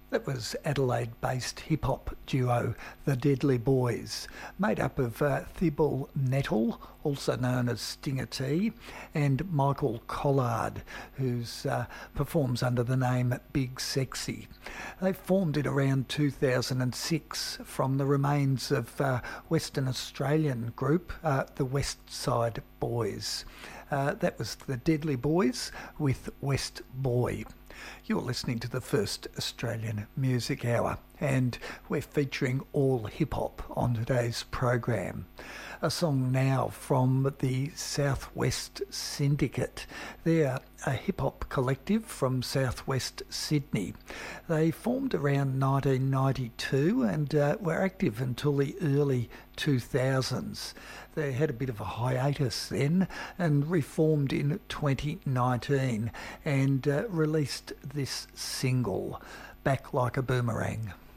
That was Adelaide-based hip-hop duo The Deadly Boys, made up of Thibault Nettle, also known as Stinger T, and Michael Collard, who performs under the name Big Sexy. They formed in around 2006 from the remains of Western Australian group, the West Side Boys. That was The Deadly Boys with West Boy. You're listening to the first Australian Music Hour, and we're featuring all hip-hop on today's program. A song now from the Southwest Syndicate. They're a hip-hop collective from southwest Sydney. They formed around 1992 and were active until the early 2000s. They had a bit of a hiatus then and reformed in 2019 and released this single, Back Like a Boomerang.